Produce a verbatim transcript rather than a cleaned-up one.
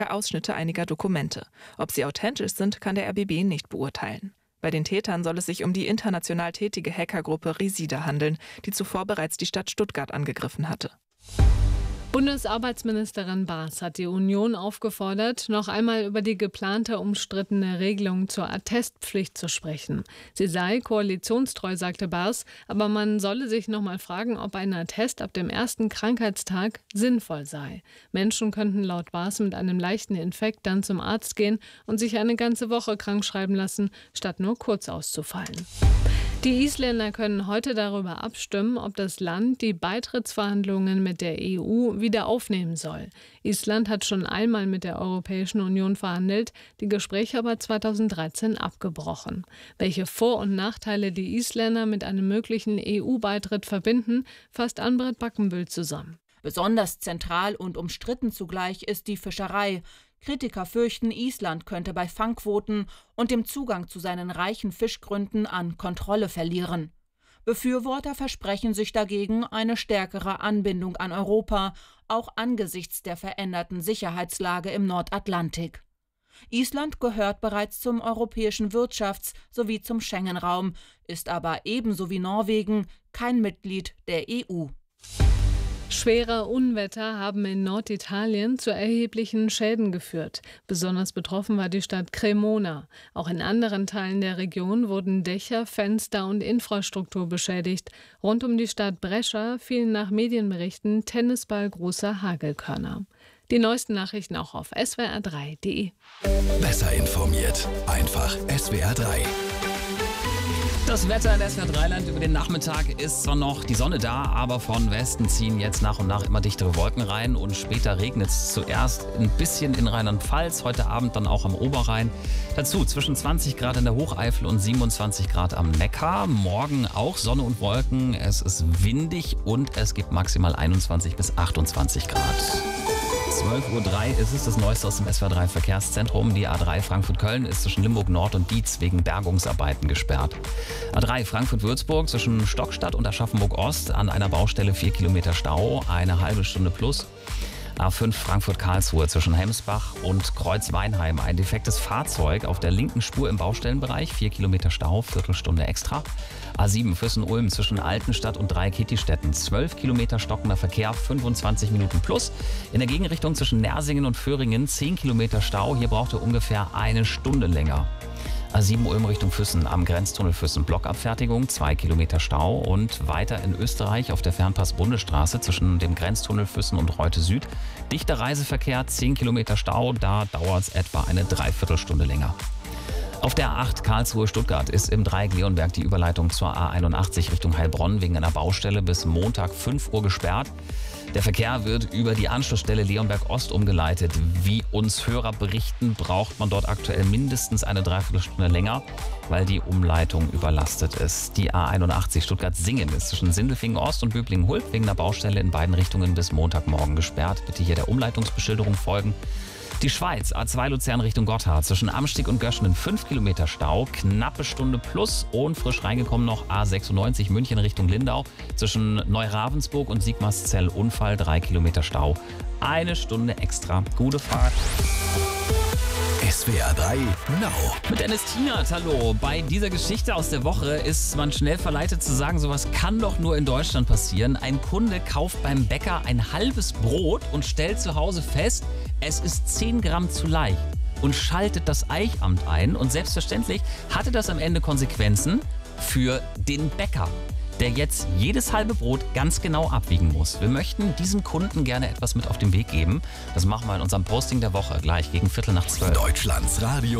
Ausschnitte einiger Dokumente. Ob sie authentisch sind, kann der R B B nicht beurteilen. Bei den Tätern soll es sich um die international tätige Hackergruppe Resida handeln, die zuvor bereits die Stadt Stuttgart angegriffen hatte. Bundesarbeitsministerin Baas hat die Union aufgefordert, noch einmal über die geplante umstrittene Regelung zur Attestpflicht zu sprechen. Sie sei koalitionstreu, sagte Baas, aber man solle sich noch mal fragen, ob ein Attest ab dem ersten Krankheitstag sinnvoll sei. Menschen könnten laut Baas mit einem leichten Infekt dann zum Arzt gehen und sich eine ganze Woche krankschreiben lassen, statt nur kurz auszufallen. Die Isländer können heute darüber abstimmen, ob das Land die Beitrittsverhandlungen mit der E U wieder aufnehmen soll. Island hat schon einmal mit der Europäischen Union verhandelt, die Gespräche aber zweitausenddreizehn abgebrochen. Welche Vor- und Nachteile die Isländer mit einem möglichen E U-Beitritt verbinden, fasst Ann-Britt Backenbühl zusammen. Besonders zentral und umstritten zugleich ist die Fischerei. Kritiker fürchten, Island könnte bei Fangquoten und dem Zugang zu seinen reichen Fischgründen an Kontrolle verlieren. Befürworter versprechen sich dagegen eine stärkere Anbindung an Europa, auch angesichts der veränderten Sicherheitslage im Nordatlantik. Island gehört bereits zum europäischen Wirtschafts- sowie zum Schengen-Raum, ist aber ebenso wie Norwegen kein Mitglied der E U. Schwere Unwetter haben in Norditalien zu erheblichen Schäden geführt. Besonders betroffen war die Stadt Cremona. Auch in anderen Teilen der Region wurden Dächer, Fenster und Infrastruktur beschädigt. Rund um die Stadt Brescia fielen nach Medienberichten tennisballgroße Hagelkörner. Die neuesten Nachrichten auch auf S W R drei punkt de. Besser informiert, einfach S W R drei. Das Wetter in S W R drei Land über den Nachmittag ist zwar noch die Sonne da, aber von Westen ziehen jetzt nach und nach immer dichtere Wolken rein und später regnet es zuerst ein bisschen in Rheinland-Pfalz, heute Abend dann auch am Oberrhein. Dazu zwischen zwanzig Grad in der Hocheifel und siebenundzwanzig Grad am Neckar. Morgen auch Sonne und Wolken, es ist windig und es gibt maximal einundzwanzig bis achtundzwanzig Grad. zwölf Uhr drei ist es, das Neueste aus dem S W R drei Verkehrszentrum. Die A drei Frankfurt-Köln ist zwischen Limburg Nord und Dietz wegen Bergungsarbeiten gesperrt. A drei Frankfurt-Würzburg zwischen Stockstadt und Aschaffenburg Ost an einer Baustelle vier Kilometer Stau, eine halbe Stunde plus. A fünf Frankfurt-Karlsruhe zwischen Hemsbach und Kreuzweinheim. Ein defektes Fahrzeug auf der linken Spur im Baustellenbereich, vier Kilometer Stau, Viertelstunde extra. A sieben Füssen-Ulm zwischen Altenstadt und Dreieckittistetten, zwölf Kilometer stockender Verkehr, fünfundzwanzig Minuten plus. In der Gegenrichtung zwischen Nersingen und Föhringen zehn Kilometer Stau, hier braucht ihr ungefähr eine Stunde länger. A sieben Ulm Richtung Füssen am Grenztunnel Füssen Blockabfertigung, zwei Kilometer Stau und weiter in Österreich auf der Fernpass-Bundesstraße zwischen dem Grenztunnel Füssen und Reute Süd. Dichter Reiseverkehr, zehn Kilometer Stau, da dauert es etwa eine Dreiviertelstunde länger. Auf der A acht Karlsruhe-Stuttgart ist im Dreieck Leonberg die Überleitung zur A einundachtzig Richtung Heilbronn wegen einer Baustelle bis Montag fünf Uhr gesperrt. Der Verkehr wird über die Anschlussstelle Leonberg Ost umgeleitet. Wie uns Hörer berichten, braucht man dort aktuell mindestens eine Dreiviertelstunde länger, weil die Umleitung überlastet ist. Die A einundachtzig Stuttgart-Singen ist zwischen Sindelfingen Ost und Böblingen-Hulp wegen einer Baustelle in beiden Richtungen bis Montagmorgen gesperrt. Bitte hier der Umleitungsbeschilderung folgen. Die Schweiz, A zwei Luzern Richtung Gotthard, zwischen Amstieg und Göschenen fünf Kilometer Stau, knappe Stunde plus und frisch reingekommen noch A sechsundneunzig München Richtung Lindau, zwischen Neuravensburg und Sigmarszell Unfall, drei Kilometer Stau, eine Stunde extra. Gute Fahrt. S W R drei Now. Mit Dennis Tienert, hallo. Bei dieser Geschichte aus der Woche ist man schnell verleitet zu sagen, sowas kann doch nur in Deutschland passieren. Ein Kunde kauft beim Bäcker ein halbes Brot und stellt zu Hause fest, es ist zehn Gramm zu leicht und schaltet das Eichamt ein. Und selbstverständlich hatte das am Ende Konsequenzen für den Bäcker, der jetzt jedes halbe Brot ganz genau abwiegen muss. Wir möchten diesem Kunden gerne etwas mit auf den Weg geben. Das machen wir in unserem Posting der Woche gleich gegen Viertel nach zwölf. Deutschlands Radio.